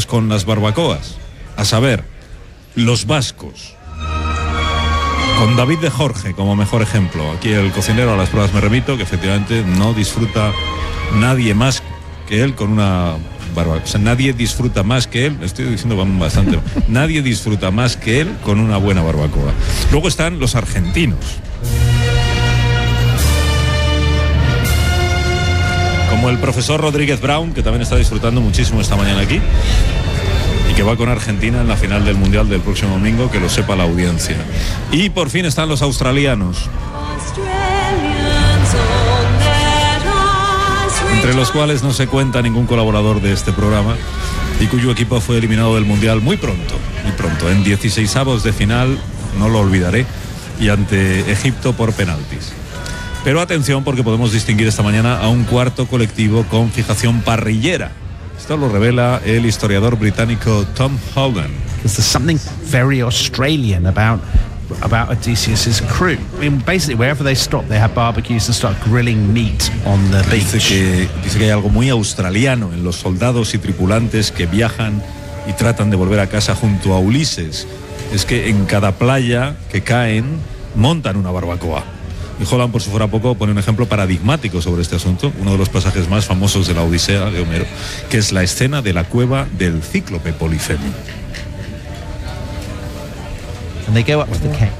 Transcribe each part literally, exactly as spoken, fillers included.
con las barbacoas, a saber, los vascos. Con David de Jorge como mejor ejemplo. Aquí el cocinero a las pruebas me remito, que efectivamente no disfruta nadie más que él con una barbacoa. O sea, nadie disfruta más que él, estoy diciendo bastante, nadie disfruta más que él con una buena barbacoa. Luego están los argentinos. Como el profesor Rodríguez Brown, que también está disfrutando muchísimo esta mañana aquí. Y que va con Argentina en la final del Mundial del próximo domingo, que lo sepa la audiencia. Y por fin están los australianos, entre los cuales no se cuenta ningún colaborador de este programa y cuyo equipo fue eliminado del Mundial muy pronto, muy pronto, en dieciseisavos de final, no lo olvidaré, y ante Egipto por penaltis. Pero atención, porque podemos distinguir esta mañana a un cuarto colectivo con fijación parrillera. Esto lo revela el historiador británico Tom Holden. There's something very Australian about about Odysseus's crew. I mean, basically, wherever they stop, they have barbecues and start grilling meat on the beach. Dice que, dice que hay algo muy australiano en los soldados y tripulantes que viajan y tratan de volver a casa junto a Ulises. Es que en cada playa que caen, montan una barbacoa. Y Holland, por si fuera poco, pone un ejemplo paradigmático sobre este asunto, uno de los pasajes más famosos de la Odisea de Homero, que es la escena de la cueva del cíclope Polifemo. And they go up to the cave.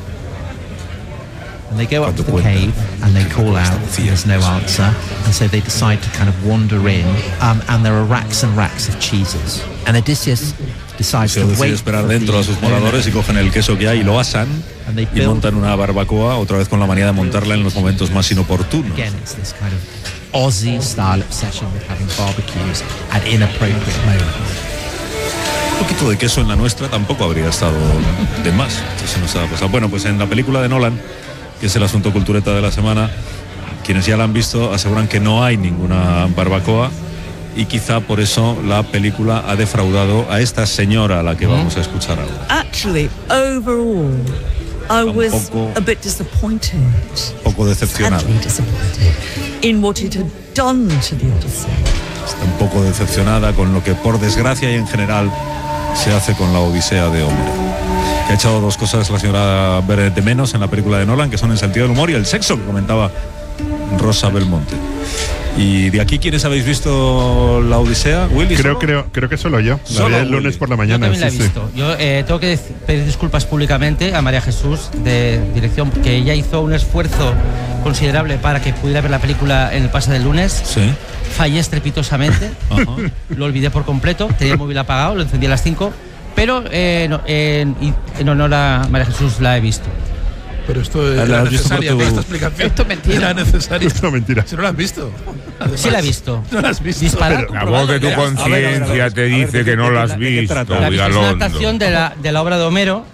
And they go up to the cave and they call out, and there's no answer, and so they decide to kind of wander in, um, and there are racks and racks of cheeses. And Odysseus decides Se to decide wait esperar dentro a sus moradores y cogen el queso que hay y lo asan y montan una barbacoa, otra vez con la manía de montarla en los momentos más inoportunos. Again, it's this kind of Aussie style obsession with having barbecues at inappropriate moments. Un poquito de queso en la nuestra tampoco habría estado de más. Se nos ha pasado. Bueno, pues en la película de Nolan, que es el asunto cultureta de la semana, quienes ya la han visto aseguran que no hay ninguna barbacoa y quizá por eso la película ha defraudado a esta señora a la que vamos a escuchar ahora. Actually, overall, I was poco, a bit disappointed. Poco decepcionada. Sadly disappointed in what it had done to the Odyssey. Está un poco decepcionada con lo que por desgracia y en general se hace con la Odisea de Homero. Que ha echado dos cosas la señora Beret de menos en la película de Nolan, que son el sentido del humor y el sexo, que comentaba Rosa Belmonte. Y de aquí, ¿quiénes habéis visto la Odisea? Willy, creo, ¿solo? creo, creo que solo yo. La vi el lunes Willy. por la mañana. Yo también sí, la he visto. sí. Yo eh, tengo que pedir disculpas públicamente a María Jesús de dirección, porque ella hizo un esfuerzo considerable para que pudiera ver la película en el pase del lunes. Sí. Fallé estrepitosamente. Ajá. Lo olvidé por completo. Tenía el móvil apagado, lo encendí a las cinco. Pero eh, no, eh, en honor a María Jesús la he visto. Pero esto era ¿La has visto necesaria, por tu- esta explicación. Esto es mentira. Era necesario. Esto es mentira. Si no la has visto. Además, Sí la he visto. No la has visto. Disparad, Pero- La voz de tu A ver, a ver, a conciencia ver, te a ver, dice ¿de que qué- no de la qué- has de qué visto, trata? La visión es una Vigalondo. adaptación de la, de la obra de Homero.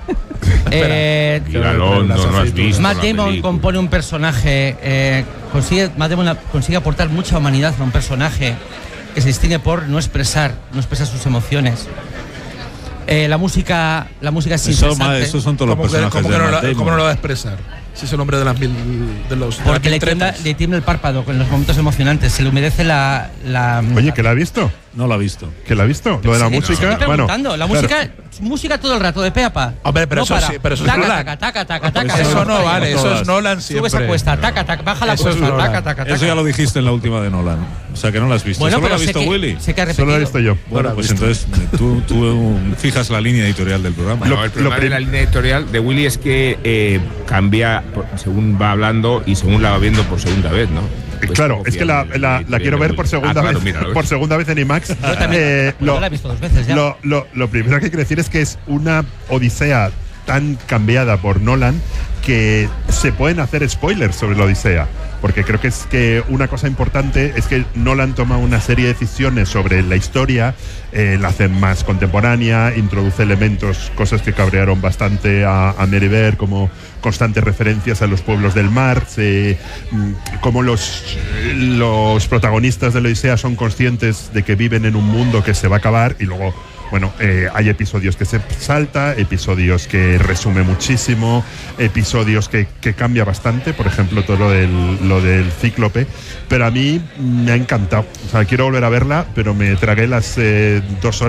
eh, Vigalondo, no has visto Matt la Damon película. compone un personaje, eh, consigue, Matt Damon consigue aportar mucha humanidad a un personaje que se distingue por no expresar, no expresar sus emociones. Eh, la música, la música es Eso, ma, interesante. esos son todos los ¿Cómo que, personajes cómo que de no Matt la, Damon. cómo no lo va a expresar? Si es el hombre de las mil de los de Porque las le mil tiembla, tretas. le tiembla el párpado con los momentos emocionantes, se le humedece la... la Oye, ¿que la ha visto? No la ha visto. ¿Que la ha visto? Lo de la Sí, música. estoy Bueno, preguntando, la claro. música, música todo el rato de pe a pa. Hombre, pero No eso para. sí, pero eso es taca, Nolan. taca, taca, taca, taca, Eso taca, no taca, vale, eso todas. es Nolan siempre. Sube esa cuesta, taca, taca, baja la Eso es cuesta, Nolan. taca, taca, taca. Eso ya lo dijiste en la última de Nolan. O sea, que no la has visto. Bueno, ¿Solo pero la ha sé visto que, Willy? sé que ha repetido. Solo lo he visto yo. Bueno, la pues has visto. entonces tú, tú fijas la línea editorial del programa. No, Lo- el problema lo de la línea editorial de Willy es que eh, cambia por- según va hablando y según la va viendo por segunda vez, ¿no? Eh, Pues claro, como es que la, fiel, la, el- la el- quiero el- ver por segunda Ah, claro, vez mira, lo por ves. segunda vez en IMAX. Yo también, Eh, yo lo, la he visto dos veces ya. lo, lo, lo primero que hay que decir es que es una odisea tan cambiada por Nolan que se pueden hacer spoilers sobre la Odisea, porque creo que es que una cosa importante es que Nolan toma una serie de decisiones sobre la historia, eh, la hace más contemporánea, introduce elementos, cosas que cabrearon bastante a, a Mary Bear, como constantes referencias a los pueblos del mar, se, mm, como los, los protagonistas de la Odisea son conscientes de que viven en un mundo que se va a acabar, y luego bueno, eh, hay episodios que se salta, episodios que resume muchísimo, episodios que, que cambia bastante, por ejemplo, todo lo del, lo del cíclope, pero a mí me ha encantado. O sea, quiero volver a verla, pero me tragué las eh, dos horas.